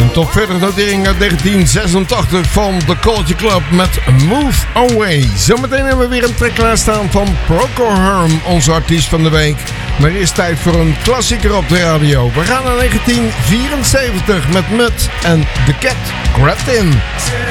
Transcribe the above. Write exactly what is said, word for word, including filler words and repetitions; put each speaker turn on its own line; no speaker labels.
Top veertig notering uit negentien zesentachtig van The Culture Club met Move Away. Zometeen hebben we weer een track klaarstaan van Procol Harum, onze artiest van de week. Maar eerst tijd voor een klassieker op de radio. We gaan naar negentien vierenzeventig met Mud en The Cat Crept In.